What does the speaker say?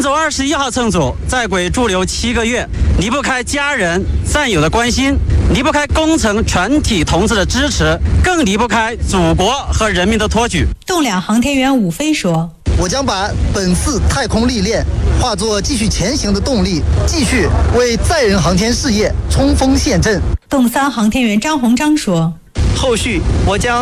神舟21号乘组在轨驻留7个月，离不开家人战友的关心，离不开工程全体同志的支持，更离不开祖国和人民的托举。 栋梁航天员伍飞说：“ 我将把本次太空历练化作继续前行的动力，继续为载人航天事业冲锋陷阵。” 栋3航天员张鸿章说：“ 后续我将